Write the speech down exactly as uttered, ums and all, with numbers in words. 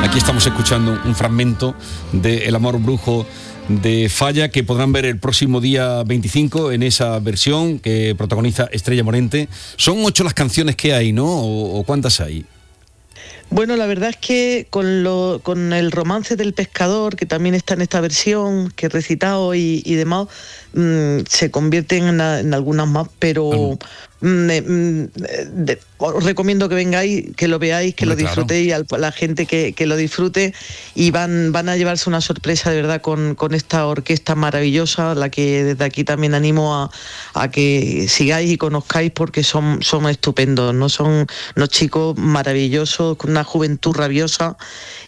Aquí estamos escuchando un fragmento de El amor brujo de Falla, que podrán ver el próximo día veinticinco en esa versión que protagoniza Estrella Morente. Son ocho las canciones que hay, ¿no? ¿O, o cuántas hay? Bueno, la verdad es que con, lo, con el romance del pescador, que también está en esta versión, que he recitado y, y demás, mmm, se convierten en, a, en algunas más, pero mmm, eh, mmm, de, os recomiendo que vengáis, que lo veáis, que Hombre, lo disfrutéis, claro. a la gente que, que lo disfrute, y van, van a llevarse una sorpresa de verdad con, con esta orquesta maravillosa, la que desde aquí también animo a, a que sigáis y conozcáis, porque son, son estupendos, ¿no? Son unos chicos maravillosos, con una juventud rabiosa,